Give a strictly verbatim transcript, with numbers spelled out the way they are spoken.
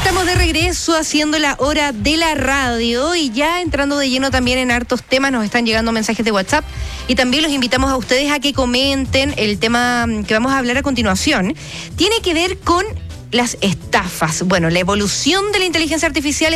Estamos de regreso haciendo la hora de la radio y ya entrando de lleno también en hartos temas. Nos están llegando mensajes de WhatsApp y también los invitamos a ustedes a que comenten. El tema que vamos a hablar a continuación tiene que ver con las estafas. Bueno, la evolución de la inteligencia artificial